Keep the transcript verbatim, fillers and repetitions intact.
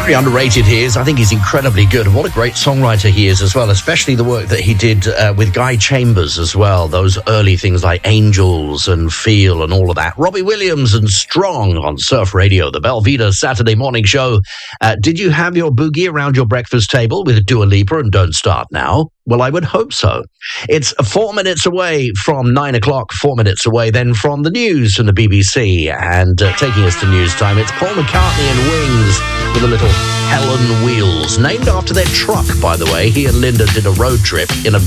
Very underrated he is. I think he's incredibly good. What a great songwriter he is as well, especially the work that he did uh, with Guy Chambers as well. Those early things like Angels and Feel and all of that. Robbie Williams and Strong on Surf Radio, the Belvita Saturday morning show. Uh, did you have your boogie around your breakfast table with Dua Lipa and Don't Start Now? Well, I would hope so. It's four minutes away from nine o'clock, four minutes away then from the news from the B B C. And uh, taking us to news time, it's Paul McCartney and Wings with a little Helen Wheels, named after their truck, by the way. He and Linda did a road trip in a